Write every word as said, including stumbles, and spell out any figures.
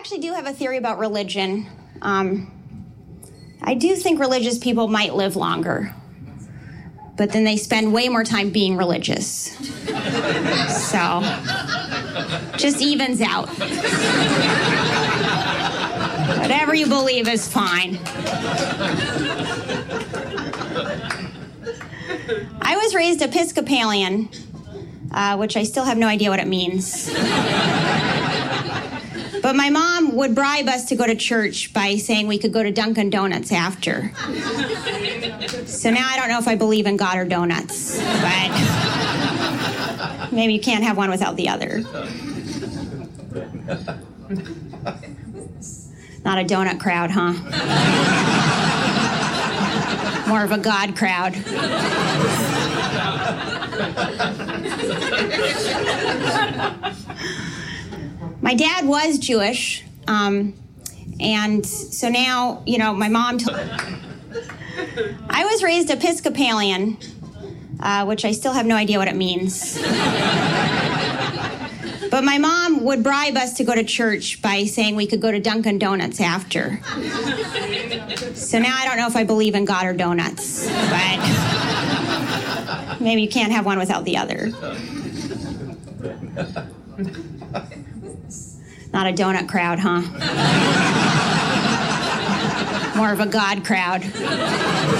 actually do have a theory about religion. Um, I do think religious people might live longer, but then they spend way more time being religious. So, just evens out. Whatever you believe is fine. I was raised Episcopalian, uh, which I still have no idea what it means. But my mom would bribe us to go to church by saying we could go to Dunkin' Donuts after. So now I don't know if I believe in God or donuts, but maybe you can't have one without the other. Not a donut crowd, huh? More of a God crowd. My dad was Jewish, um, and so now, you know, my mom... T- I was raised Episcopalian, uh, which I still have no idea what it means. But my mom would bribe us to go to church by saying we could go to Dunkin' Donuts after. So now I don't know if I believe in God or donuts, but maybe you can't have one without the other. Not a donut crowd, huh? More of a God crowd.